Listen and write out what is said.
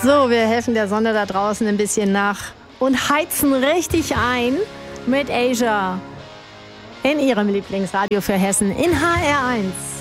So, wir helfen der Sonne da draußen ein bisschen nach und heizen richtig ein mit Asia in ihrem Lieblingsradio für Hessen in HR1.